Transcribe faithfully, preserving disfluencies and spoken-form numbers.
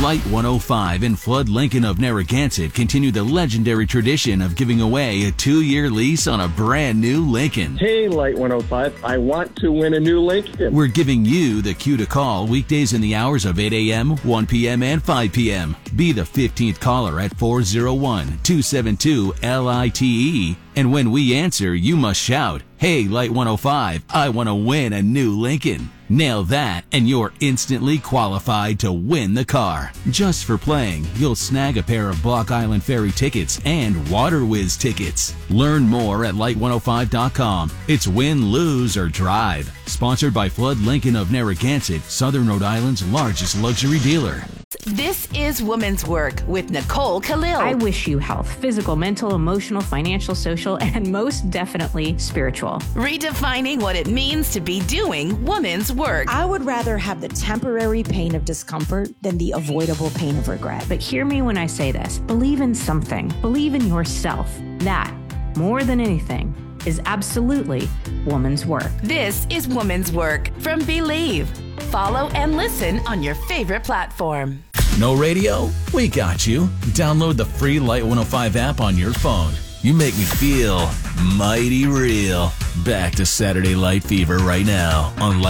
Light one oh five and Flood Lincoln of Narragansett continue the legendary tradition of giving away a two-year lease on a brand new Lincoln. Hey, Light one oh five, I want to win a new Lincoln. We're giving you the cue to call weekdays in the hours of eight a.m., one p.m., and five p.m. Be the fifteenth caller at four oh one, two seven two, L I T E. And when we answer, you must shout, "Hey, Light one oh five, I want to win a new Lincoln." Nail that, and you're instantly qualified to win the car. Just for playing, you'll snag a pair of Block Island Ferry tickets and Water Whiz tickets. Learn more at light one oh five dot com. It's win, lose, or drive. Sponsored by Flood Lincoln of Narragansett, Southern Rhode Island's largest luxury dealer. This is Woman's Work with Nicole Khalil. I wish you health, physical, mental, emotional, financial, social, and most definitely spiritual. Redefining what it means to be doing woman's work. I would rather have the temporary pain of discomfort than the avoidable pain of regret. But hear me when I say this. Believe in something. Believe in yourself. That, more than anything, is absolutely woman's work. This is Woman's Work from Believe. Follow and listen on your favorite platform. No radio? We got you. Download the free Light one oh five app on your phone. You make me feel mighty real. Back to Saturday Light Fever right now on Light